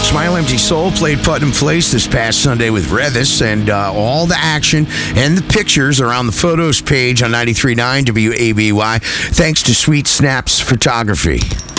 Smile Empty Soul played Putnam Place this past Sunday with Revis, and all the action and the pictures are on the photos page on 93.9 WABY, thanks to Sweet Snaps Photography.